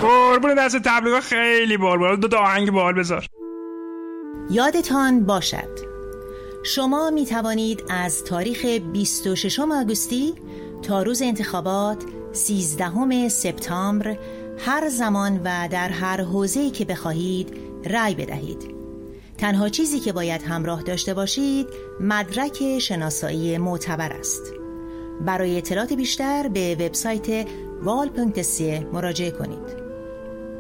قربون دست تبلیغا خیلی بال دو آهنگ بال بذار. یادتان باشد شما می توانید از تاریخ 26 آگوستی تا روز انتخابات 13 سپتامبر هر زمان و در هر حوزه‌ای که بخواهید رأی بدهید. تنها چیزی که باید همراه داشته باشید مدرک شناسایی معتبر است. برای اطلاعات بیشتر به وبسایت val.se مراجعه کنید.